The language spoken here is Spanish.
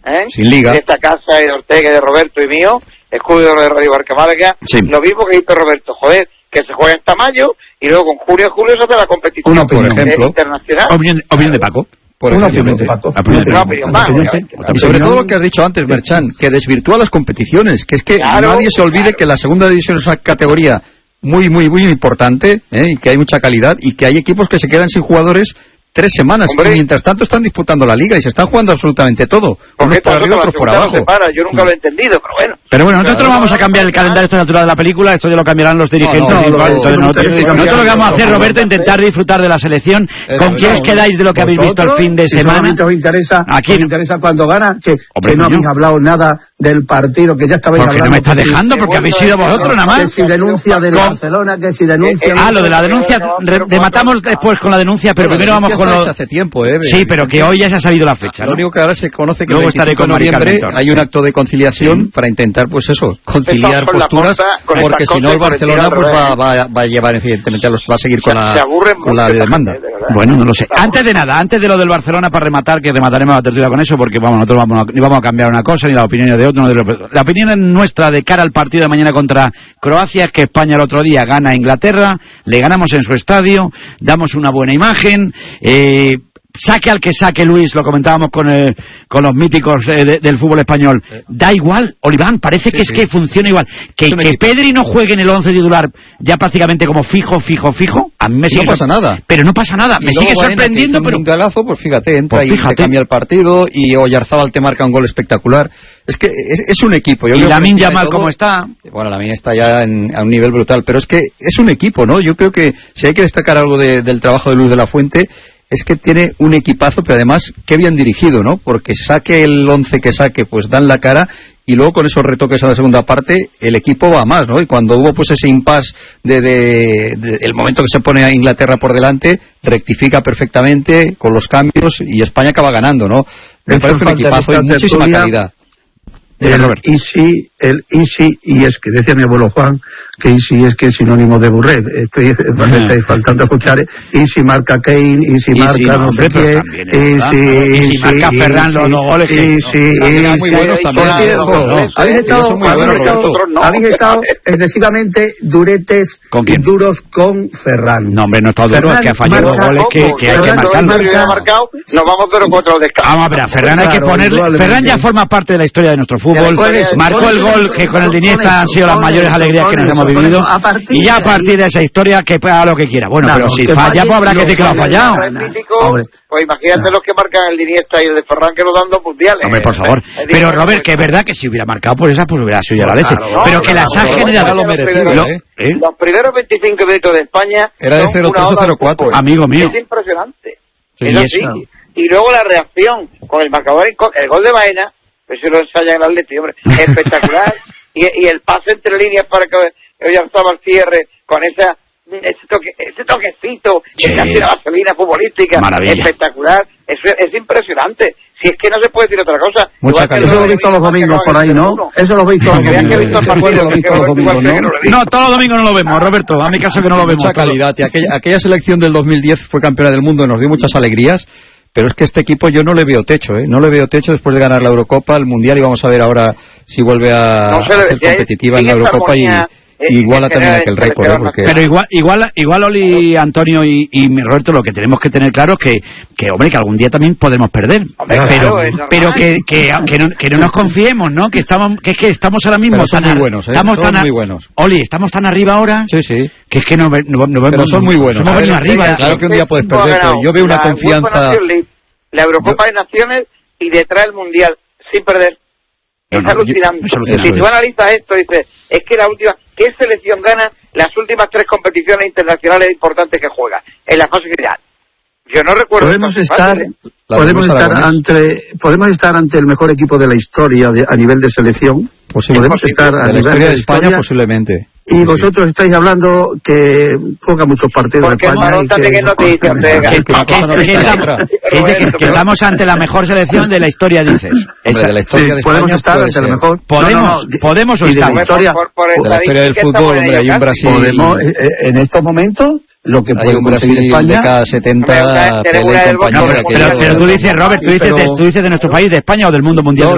sin liga, de esta casa, de Ortega, de Roberto y mío, escudo de Radio Marca Málaga, lo mismo que hizo Roberto, que se juega hasta mayo y luego con julio se hace la competición por ejemplo, internacional. Opinión de Paco. Por ejemplo, y sobre todo lo que has dicho antes, Merchan, que desvirtúa las competiciones, que es que nadie se olvide que la segunda división es una categoría muy importante, y que hay mucha calidad, y que hay equipos que se quedan sin jugadores 3 semanas, y mientras tanto están disputando la liga y se están jugando absolutamente todo, unos por arriba, otros por abajo. Yo nunca lo he entendido, pero bueno. Pero bueno, nosotros no vamos a cambiar el calendario a esta altura de la película, esto ya lo cambiarán los dirigentes. Nosotros lo que vamos a hacer, Roberto, intentar disfrutar de la selección. ¿Con quién os quedáis de lo que habéis visto el fin de semana? ¿Os interesa cuando gana? Que no habéis hablado nada del partido, que ya estabais hablando. Porque no me está dejando, porque habéis sido vosotros nada más. Que si denuncia del Barcelona, que si denuncia... lo de la denuncia, rematamos después con la denuncia, pero primero vamos con lo... hace tiempo, Sí, pero que hoy ya se ha sabido la fecha, ¿no? Lo único que ahora se conoce que luego el 25 de noviembre hay un acto de conciliación para intentar, pues eso, conciliar posturas, porque si no el Barcelona pues va a llevar, evidentemente, va a seguir con la demanda. Bueno, no lo sé. Antes de lo del Barcelona, para rematar, que remataremos la tertulia con eso, porque nosotros ni vamos a cambiar una cosa, ni la opinión de otro. La opinión nuestra de cara al partido de mañana contra Croacia es que España el otro día gana a Inglaterra, le ganamos en su estadio, damos una buena imagen, saque al que saque, Luis, lo comentábamos con los míticos del fútbol español. Da igual, Oliván, parece que que funciona igual. Que Pedri no juegue en el 11 titular ya prácticamente como fijo, a mí me sigue... No pasa nada. Pero no pasa nada, me sigue sorprendiendo, pero... un mundialazo, pues fíjate, entra y te cambia el partido, y Oyarzábal te marca un gol espectacular. Es que es un equipo. Y Lamine Yamal, ¿cómo está? Bueno, Lamine está ya a un nivel brutal, pero es que es un equipo, ¿no? Yo creo que si hay que destacar algo del trabajo de Luis de la Fuente, es que tiene un equipazo, pero además qué bien dirigido, ¿no? Porque saque el 11 que saque, pues dan la cara, y luego con esos retoques a la segunda parte el equipo va más, ¿no? Y cuando hubo pues ese impasse el momento que se pone a Inglaterra por delante, rectifica perfectamente con los cambios y España acaba ganando, ¿no? Me parece un equipazo y muchísima calidad. El easy, y es que decía mi abuelo Juan que easy es que es sinónimo de burret. Estoy faltando escuchar easy marca Kane, easy marca no sé qué, easy marca Ferran los goles, muy buenos también. Habéis estado excesivamente duros con Ferran. No, hombre, no está duro, es que ha fallado goles que hay que marcarlo. Nos vamos 0-4 al descanso. Vamos a ver, a Ferran hay que ponerle... Ferran ya forma parte de la historia de nuestro fútbol. Marcó el gol que con el de Iniesta han sido las mayores alegrías que nos hemos vivido, y ya a partir de esa historia que haga lo que quiera. Bueno, pero si falla, pues habrá que decir que lo ha fallado. Pues imagínate los que marcan el de Iniesta y el de Ferran, que lo dan 2 mundiales. Hombre, por favor. Pero Robert, que es verdad que si hubiera marcado por esa, pues hubiera sido ya la leche. Pero que las ha generado... Los primeros 25 minutos de España era de 0-3 o 0-4. Amigo mío. Es impresionante. Y luego la reacción con el marcador, el gol de Baena, pues si lo ensaya en el Atleti, hombre, espectacular. y el pase entre líneas para que Oyarzábal cierre con ese toquecito, que hace la vaselina futbolística. Maravilla. Espectacular. Es impresionante. Si es que no se puede decir otra cosa. Eso lo he visto los domingos por ahí, ¿no? Eso lo he visto los domingos. No, todos los domingos no lo vemos, Roberto. A mi caso que no lo vemos. Mucha calidad. Y aquella selección del 2010 fue campeona del mundo y nos dio muchas alegrías. Pero es que este equipo yo no le veo techo, no le veo techo después de ganar la Eurocopa, el Mundial, y vamos a ver ahora si vuelve a ser competitiva en la Eurocopa y iguala también aquel récord, porque... Pero igual Oli, Antonio y Roberto, lo que tenemos que tener claro es que hombre, que algún día también podemos perder, pero que no nos confiemos, ¿no? Que estamos ahora mismo son muy buenos, muy buenos. Oli, estamos tan arriba ahora, sí, que es que no vemos, pero son muy buenos. Somos venido arriba. Claro que un día puedes perder, pero yo veo una confianza. La Eurocopa de Naciones y detrás el Mundial sin perder. Es alucinante. Si tú analizas esto, dices, es que la última, ¿qué selección gana las últimas 3 competiciones internacionales importantes que juega en la fase final? Yo no recuerdo. Podemos estar ante el mejor equipo de la historia a nivel de selección. Podemos estar a nivel de España posiblemente. Y vosotros estáis hablando que juega muchos partidos de España. Que estamos ante la mejor selección de la historia, dices. De la historia de España podemos estar ante la mejor. Podemos estar. De la historia del fútbol, hombre, hay un Brasil. En estos momentos, lo que hay un Brasil de cada 70 pero tú dices, Robert, tú dices de nuestro país, de España o del mundo mundial.